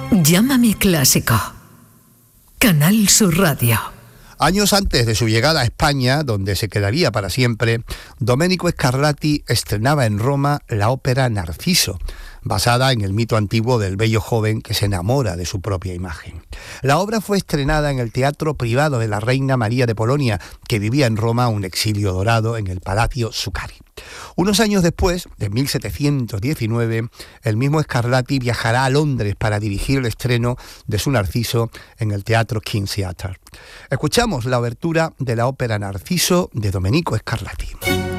Llámame clásico. Canal Sur Radio. Años antes de su llegada a España, donde se quedaría para siempre, Domenico Scarlatti estrenaba en Roma la ópera Narciso, basada en el mito antiguo del bello joven que se enamora de su propia imagen. La obra fue estrenada en el teatro privado de la reina María de Polonia, que vivía en Roma un exilio dorado en el Palacio Zuccari. Unos años después, de 1719, el mismo Scarlatti viajará a Londres para dirigir el estreno de su Narciso en el Teatro King's Theatre. Escuchamos la obertura de la ópera Narciso de Domenico Scarlatti.